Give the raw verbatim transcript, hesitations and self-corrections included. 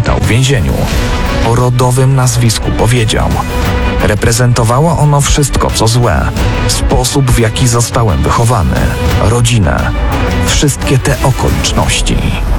zapamiętał w więzieniu. O rodowym nazwisku powiedział: reprezentowało ono wszystko, co złe, sposób, w jaki zostałem wychowany, rodzinę, wszystkie te okoliczności.